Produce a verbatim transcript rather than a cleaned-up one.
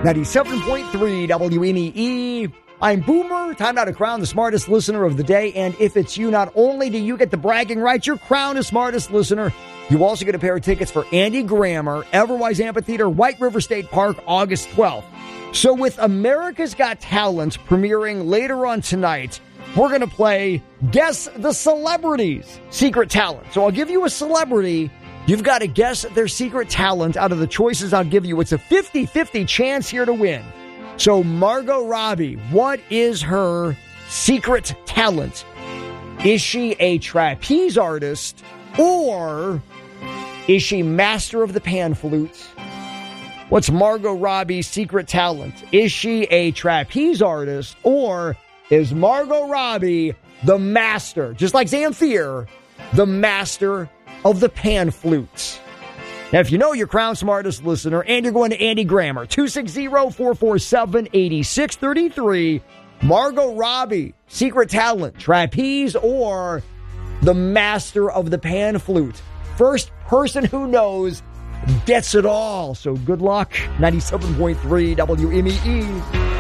ninety-seven point three W M E E. I'm Boomer. Time now to crown the smartest listener of the day. And if it's you, not only do you get the bragging rights, you're crowned as smartest listener, you also get a pair of tickets for Andy Grammer, Everwise Amphitheater, White River State Park, August twelfth. So with America's Got Talent premiering later on tonight, we're going to play Guess the Celebrity's Secret Talent. So I'll give you a celebrity. You've got to guess their secret talent out of the choices I'll give you. It's a fifty-fifty chance here to win. So Margot Robbie, what is her secret talent? Is she a trapeze artist or is she master of the pan flute? What's Margot Robbie's secret talent? Is she a trapeze artist or is Margot Robbie the master, just like Zamfir, the master of the pan flute? Now, if you know your crown smartest listener and you're going to Andy Grammer, two six zero, four four seven, eight six three three, Margot Robbie, secret talent, trapeze or the master of the pan flute? First person who knows gets it all. So good luck. ninety-seven point three W M E E.